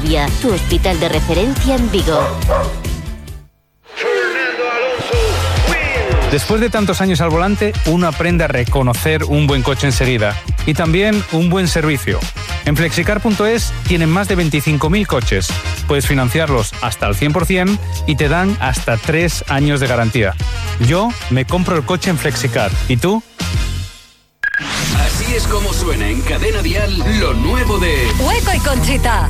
Belavia, tu hospital de referencia en Vigo. Después de tantos años al volante, uno aprende a reconocer un buen coche enseguida y también un buen servicio. En Flexicar.es tienen más de 25.000 coches. Puedes financiarlos hasta el 100% y te dan hasta 3 años de garantía. Yo me compro el coche en Flexicar. ¿Y tú? Así es como suena en Cadena Dial lo nuevo de Hueco y Conchita.